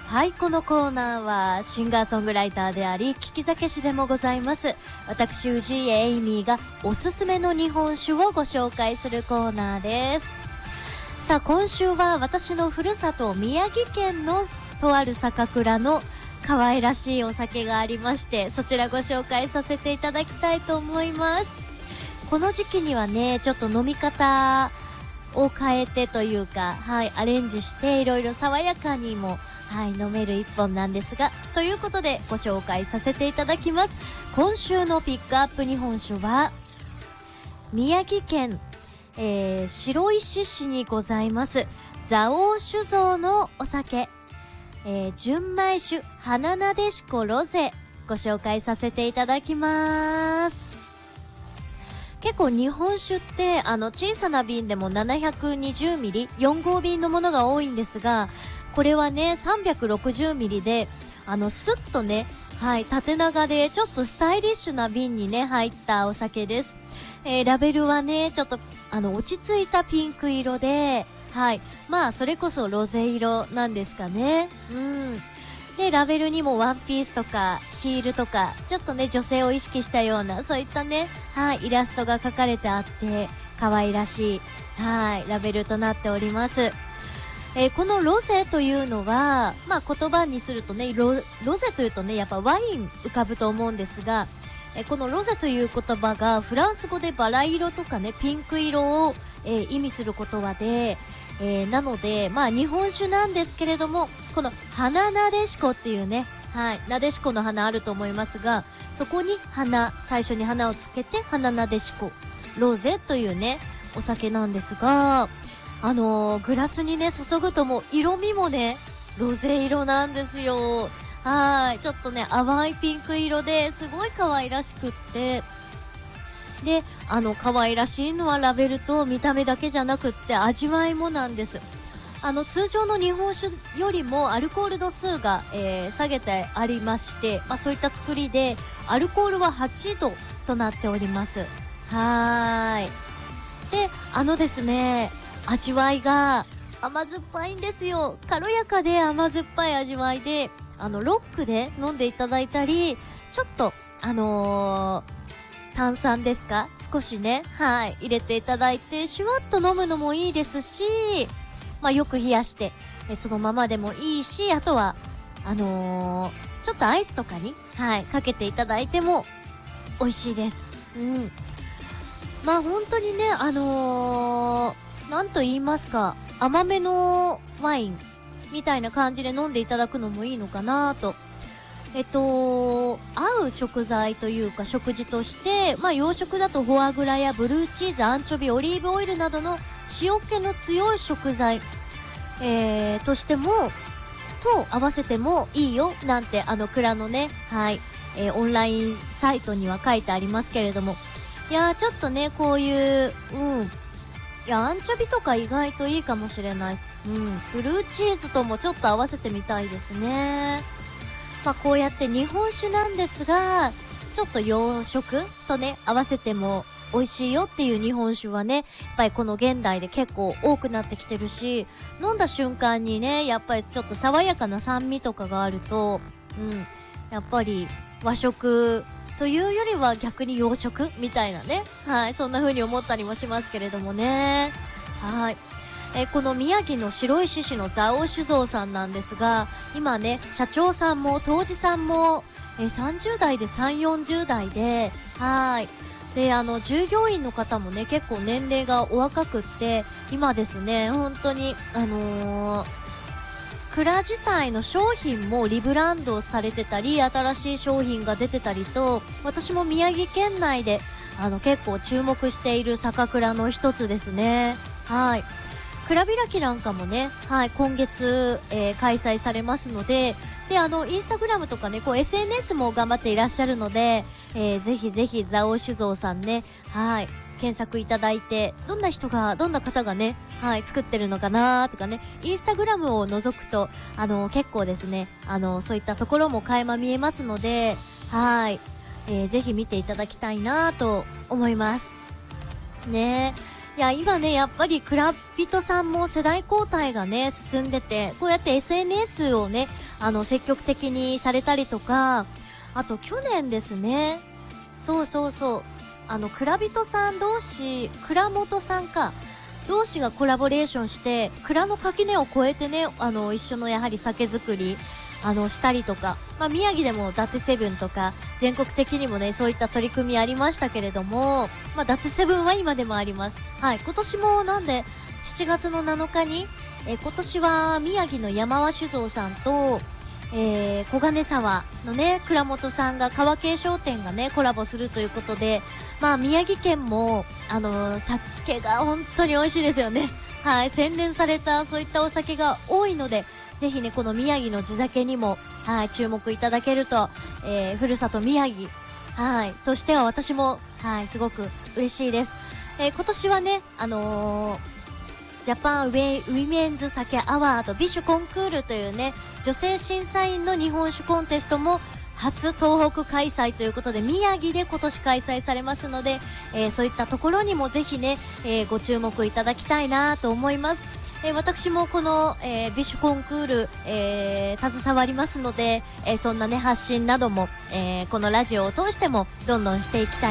はい、このコーナーはシンガーソングライターであり聞き酒師でもございます私氏家エイミーがおすすめの日本酒をご紹介するコーナーです。さあ、今週は私のふるさと宮城県のとある酒蔵の可愛らしいお酒がありまして、そちらご紹介させていただきたいと思います。この時期にはね、ちょっと飲み方を変えてというか、はい、アレンジしていろいろ爽やかにも、はい、飲める一本なんですが、ということでご紹介させていただきます。今週のピックアップ日本酒は宮城県、白石市にございます蔵王酒造のお酒、純米酒花なでしこロゼご紹介させていただきます。結構日本酒って小さな瓶でも 720ml 4号瓶のものが多いんですが、これはね 360ml でスッとね、はい、縦長でちょっとスタイリッシュな瓶にね入ったお酒です。ラベルはねちょっと落ち着いたピンク色で、はい、まあそれこそロゼ色なんですかね。でラベルにもワンピースとかヒールとかちょっとね女性を意識したようなそういったね、はい、イラストが描かれてあって可愛らしい、はい、ラベルとなっております。このロゼというのは、まあ、言葉にするとね ロゼというとねやっぱワイン浮かぶと思うんですが、このロゼという言葉がフランス語でバラ色とかねピンク色を、意味する言葉で、なのでまあ日本酒なんですけれども、この花なでしこっていうね、はい、なでしこの花あると思いますが、そこに花、最初に花をつけて花なでしこロゼというねお酒なんですが、グラスにね注ぐともう色味もねロゼ色なんですよ。はい、ちょっとね淡いピンク色ですごい可愛らしくって、で可愛らしいのはラベルと見た目だけじゃなくって味わいもなんです。通常の日本酒よりもアルコール度数が、下げてありまして、まあ、そういった作りでアルコールは8度となっております。はい。でですね、味わいが甘酸っぱいんですよ。軽やかで甘酸っぱい味わいで、ロックで飲んでいただいたり、ちょっと炭酸ですか、少しね、はい、入れていただいてシュワッと飲むのもいいですし、まあ、よく冷やしてそのままでもいいし、あとはちょっとアイスとかに、はい、かけていただいても美味しいです。まあ本当にねなんと言いますか、甘めのワインみたいな感じで飲んでいただくのもいいのかなと。合う食材というか食事として、まあ洋食だとフォアグラやブルーチーズ、アンチョビ、オリーブオイルなどの塩気の強い食材、としてもと合わせてもいいよなんて蔵のね、はい、オンラインサイトには書いてありますけれども、いやーちょっとねこういういやアンチョビとか意外といいかもしれない。ブルーチーズともちょっと合わせてみたいですね。まあこうやって日本酒なんですが、ちょっと洋食とね合わせても美味しいよっていう日本酒はね、やっぱりこの現代で結構多くなってきてるし、飲んだ瞬間にねやっぱりちょっと爽やかな酸味とかがあると、やっぱり和食というよりは逆に洋食みたいなね、はい、そんな風に思ったりもしますけれどもね。はい、この宮城の白石市の蔵王酒造さんなんですが、今ね社長さんも杜氏さんも、30代で3、40代で、はい、で従業員の方もね結構年齢がお若くって、今ですね本当に蔵自体の商品もリブランドされてたり、新しい商品が出てたりと、私も宮城県内で結構注目している酒蔵の一つですね。はい、蔵開きなんかもね、はい、今月、開催されますので、でインスタグラムとかねこう SNS も頑張っていらっしゃるので、ぜひぜひ蔵王酒造さんね、はい、検索いただいて、どんな方がね、はい、作ってるのかなとかね、インスタグラムを覗くと結構ですねそういったところも垣間見えますので、はい、ぜひ見ていただきたいなと思いますね。いや今ねやっぱり蔵人さんも世代交代がね進んでて、こうやって SNS をね積極的にされたりとか、あと去年ですね、そうそうそう、蔵人さん同士、蔵元さんか、同士がコラボレーションして、蔵の垣根を越えてね、一緒のやはり酒造り、したりとか、宮城でも伊達セブンとか、全国的にもね、そういった取り組みありましたけれども、伊達セブンは今でもあります。はい、今年もなんで、7月の7日に、今年は宮城の山和酒造さんと、小金沢のね、蔵元さんが川系商店がね、コラボするということで、宮城県も、酒が本当に美味しいですよね。はい、洗練されたそういったお酒が多いので、ぜひね、この宮城の地酒にも、はい、注目いただけると、ふるさと宮城、はい、としては私も、はい、すごく嬉しいです。今年はね、ジャパンウィメンズ酒アワード美酒コンクールというね、女性審査員の日本酒コンテストも初東北開催ということで、宮城で今年開催されますので、そういったところにもぜひね、ご注目いただきたいなと思います。私もこの、美酒コンクール、携わりますので、そんなね、発信なども、このラジオを通してもどんどんしていきたい